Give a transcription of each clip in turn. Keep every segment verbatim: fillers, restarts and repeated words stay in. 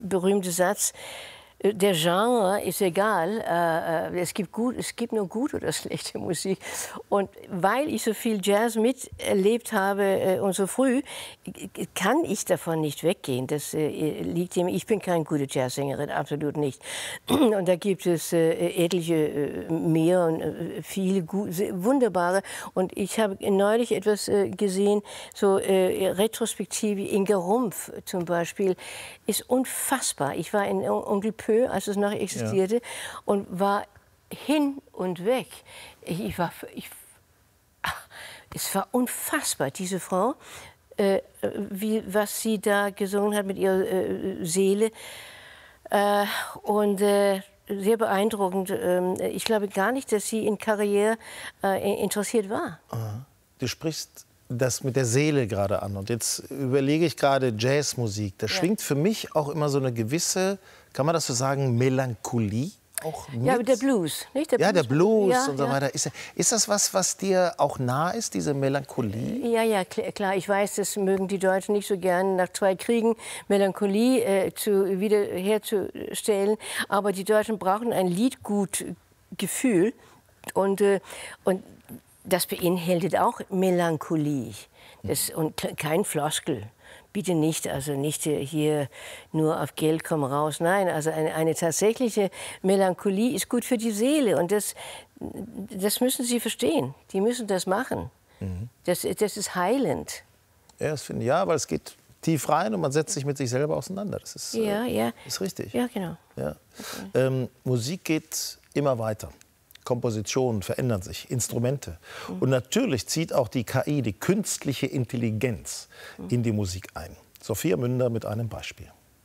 berühmte Satz, der Genre ist egal, äh, es, gibt gut, es gibt nur gute oder schlechte Musik. Und weil ich so viel Jazz miterlebt habe äh, und so früh, kann ich davon nicht weggehen. Das äh, liegt ihm. Ich bin keine gute Jazzsängerin, absolut nicht. Und da gibt es äh, etliche äh, mehr und äh, viele gut, wunderbare. Und ich habe neulich etwas äh, gesehen, so äh, retrospektiv, Inge Rumpf zum Beispiel, ist unfassbar. Ich war in Onkel Pö, als es noch existierte, ja. Und war hin und weg. Ich, ich war, ich, ach, es war unfassbar, diese Frau, äh, wie, was sie da gesungen hat mit ihrer äh, Seele. Äh, und äh, sehr beeindruckend. Äh, ich glaube gar nicht, dass sie in Karriere äh, interessiert war. Aha. Du sprichst das mit der Seele gerade an. Und jetzt überlege ich gerade Jazzmusik. Da ja. schwingt für mich auch immer so eine gewisse, kann man das so sagen, Melancholie? Auch mit? Ja, der Blues, nicht? Der ja, Blues. der Blues ja, und so ja. weiter. Ist, ist das was, was dir auch nah ist, diese Melancholie? Ja, ja, klar. Ich weiß, das mögen die Deutschen nicht so gern, nach zwei Kriegen Melancholie äh, zu, wiederherzustellen. Aber die Deutschen brauchen ein Liedgutgefühl. Und, äh, und das beinhaltet auch Melancholie. Das, und kein Floskel. Bitte nicht, also nicht hier nur auf Geld komm raus. Nein, also eine, eine tatsächliche Melancholie ist gut für die Seele. Und das, das müssen Sie verstehen. Die müssen das machen. Mhm. Das, das ist heilend. Ja, das finde ich, ja, weil es geht tief rein und man setzt sich mit sich selber auseinander. Das ist, ja, äh, ja. ist richtig. Ja, genau. Ja. Okay. Ähm, Musik geht immer weiter. Kompositionen verändern sich, Instrumente. Mhm. Und natürlich zieht auch die K I, die künstliche Intelligenz, mhm. in die Musik ein. Sophia Münder mit einem Beispiel.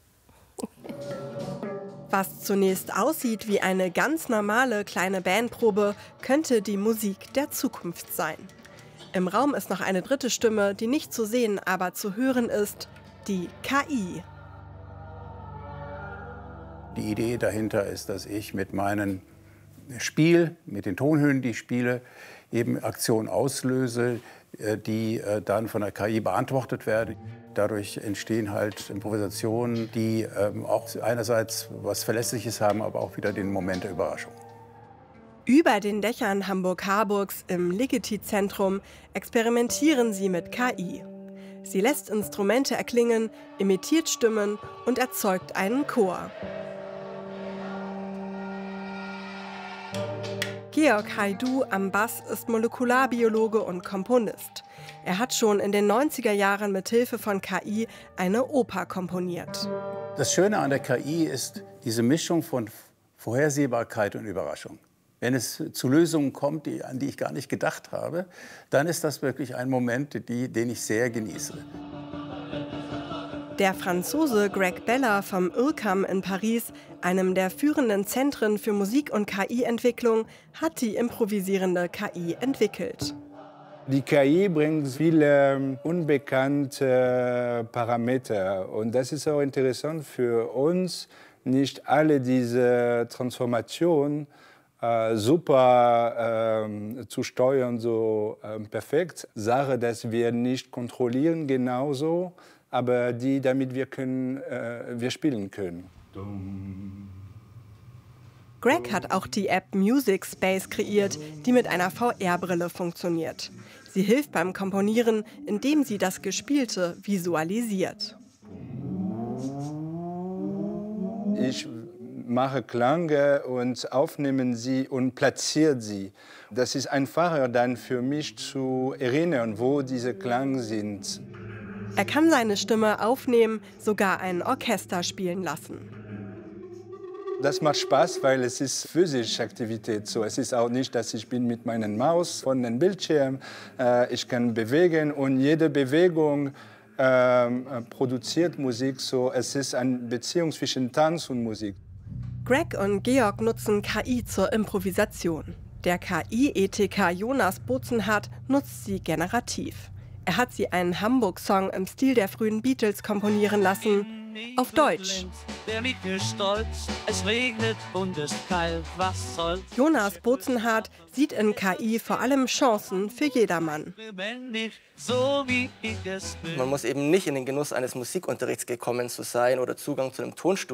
Was zunächst aussieht wie eine ganz normale kleine Bandprobe, könnte die Musik der Zukunft sein. Im Raum ist noch eine dritte Stimme, die nicht zu sehen, aber zu hören ist, die K I. Die Idee dahinter ist, dass ich mit meinen Spiel, mit den Tonhöhen, die ich spiele, eben Aktionen auslöse, die dann von der K I beantwortet werden. Dadurch entstehen halt Improvisationen, die auch einerseits was Verlässliches haben, aber auch wieder den Moment der Überraschung. Über den Dächern Hamburg-Harburgs im Ligeti-Zentrum experimentieren sie mit K I. Sie lässt Instrumente erklingen, imitiert Stimmen und erzeugt einen Chor. Georg Haidu am Bass ist Molekularbiologe und Komponist. Er hat schon in den neunziger Jahren mit Hilfe von K I eine Oper komponiert. Das Schöne an der K I ist diese Mischung von Vorhersehbarkeit und Überraschung. Wenn es zu Lösungen kommt, die, an die ich gar nicht gedacht habe, dann ist das wirklich ein Moment, die, den ich sehr genieße. Der Franzose Greg Beller vom I R C A M in Paris, einem der führenden Zentren für Musik- und K I-Entwicklung, hat die improvisierende K I entwickelt. Die K I bringt viele unbekannte Parameter. Und das ist auch interessant für uns, nicht alle diese Transformationen äh, super äh, zu steuern, so äh, perfekt. Sache, dass wir nicht kontrollieren genauso, aber die, damit wir, können, äh, wir spielen können. Greg hat auch die App Music Space kreiert, die mit einer V R-Brille funktioniert. Sie hilft beim Komponieren, indem sie das Gespielte visualisiert. Ich mache Klänge und aufnehme sie und platziere sie. Das ist einfacher dann für mich zu erinnern, wo diese Klänge sind. Er kann seine Stimme aufnehmen, sogar ein Orchester spielen lassen. Das macht Spaß, weil es ist physische Aktivität. So, es ist auch nicht, dass ich bin mit meiner Maus von dem Bildschirm. Äh, ich kann bewegen und jede Bewegung äh, produziert Musik. So, es ist eine Beziehung zwischen Tanz und Musik. Greg und Georg nutzen K I zur Improvisation. Der K I-Ethiker Jonas Bozenhardt nutzt sie generativ. Er hat sie einen Hamburg-Song im Stil der frühen Beatles komponieren lassen, auf Deutsch. Jonas Bozenhardt sieht in K I vor allem Chancen für jedermann. Man muss eben nicht in den Genuss eines Musikunterrichts gekommen zu sein oder Zugang zu einem Tonstudio